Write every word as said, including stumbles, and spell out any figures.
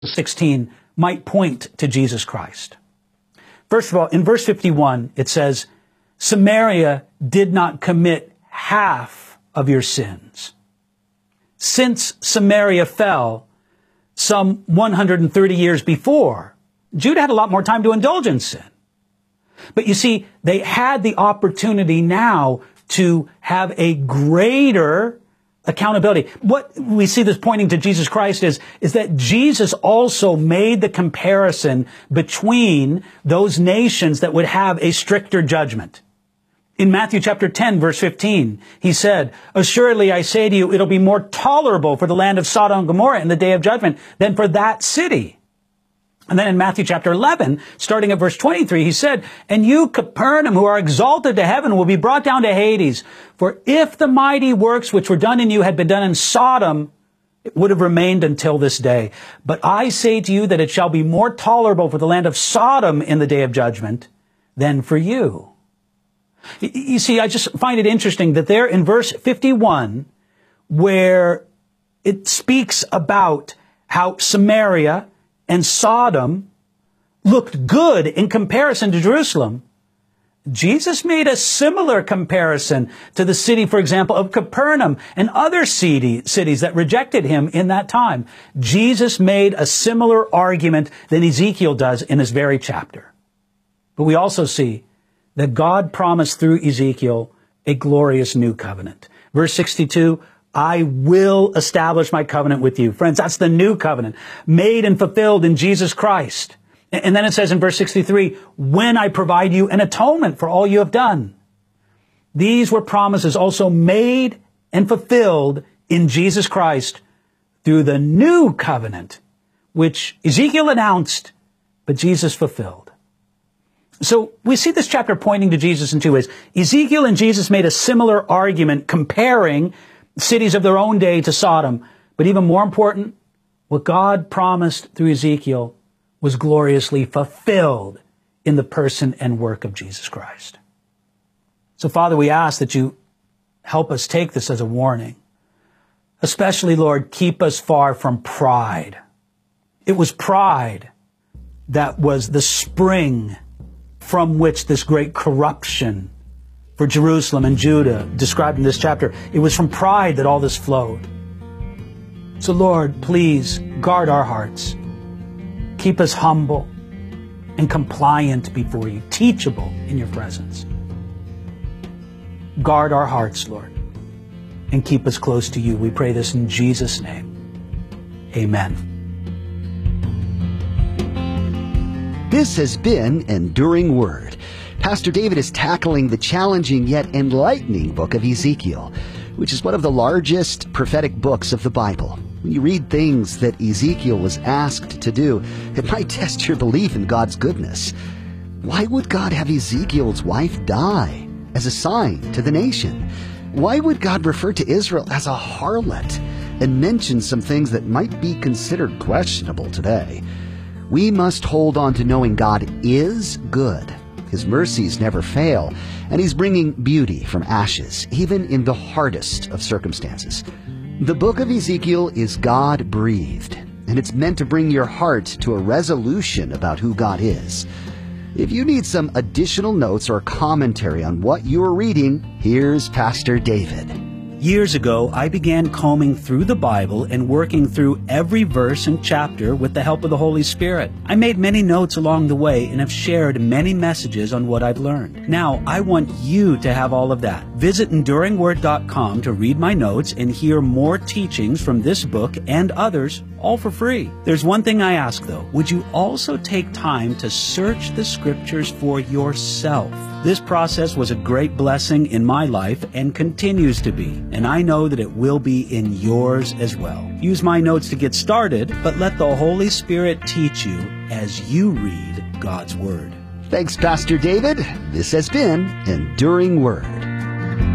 sixteen might point to Jesus Christ. First of all, in verse fifty-one, it says, Samaria did not commit half of your sins. Since Samaria fell some one hundred thirty years before, Judah had a lot more time to indulge in sin. But you see, they had the opportunity now to have a greater accountability. What we see this pointing to Jesus Christ is, is that Jesus also made the comparison between those nations that would have a stricter judgment. In Matthew chapter ten, verse fifteen, he said, Assuredly I say to you, it'll be more tolerable for the land of Sodom and Gomorrah in the day of judgment than for that city. And then in Matthew chapter eleven, starting at verse twenty-three, he said, And you, Capernaum, who are exalted to heaven, will be brought down to Hades. For if the mighty works which were done in you had been done in Sodom, it would have remained until this day. But I say to you that it shall be more tolerable for the land of Sodom in the day of judgment than for you. You see, I just find it interesting that there in verse fifty-one, where it speaks about how Samaria and Sodom looked good in comparison to Jerusalem, Jesus made a similar comparison to the city, for example, of Capernaum and other city, cities that rejected him in that time. Jesus made a similar argument than Ezekiel does in this very chapter. But we also see that God promised through Ezekiel a glorious new covenant. Verse sixty-two, I will establish my covenant with you. Friends, that's the new covenant, made and fulfilled in Jesus Christ. And then it says in verse sixty-three, when I provide you an atonement for all you have done. These were promises also made and fulfilled in Jesus Christ through the new covenant, which Ezekiel announced, but Jesus fulfilled. So we see this chapter pointing to Jesus in two ways. Ezekiel and Jesus made a similar argument comparing cities of their own day to Sodom. But even more important, what God promised through Ezekiel was gloriously fulfilled in the person and work of Jesus Christ. So, Father, we ask that you help us take this as a warning. Especially, Lord, keep us far from pride. It was pride that was the spring from which this great corruption for Jerusalem and Judah described in this chapter. It was from pride that all this flowed. So, Lord, please guard our hearts. Keep us humble and compliant before you, teachable in your presence. Guard our hearts, Lord, and keep us close to you. We pray this in Jesus' name. Amen. This has been Enduring Word. Pastor David is tackling the challenging yet enlightening book of Ezekiel, which is one of the largest prophetic books of the Bible. When you read things that Ezekiel was asked to do, it might test your belief in God's goodness. Why would God have Ezekiel's wife die as a sign to the nation? Why would God refer to Israel as a harlot and mention some things that might be considered questionable today? We must hold on to knowing God is good. His mercies never fail, and He's bringing beauty from ashes, even in the hardest of circumstances. The book of Ezekiel is God-breathed, and it's meant to bring your heart to a resolution about who God is. If you need some additional notes or commentary on what you're reading, here's Pastor David. Years ago, I began combing through the Bible and working through every verse and chapter with the help of the Holy Spirit. I made many notes along the way and have shared many messages on what I've learned. Now, I want you to have all of that. Visit enduring word dot com to read my notes and hear more teachings from this book and others, all for free. There's one thing I ask, though. Would you also take time to search the Scriptures for yourself? This process was a great blessing in my life and continues to be, and I know that it will be in yours as well. Use my notes to get started, but let the Holy Spirit teach you as you read God's Word. Thanks, Pastor David. This has been Enduring Word.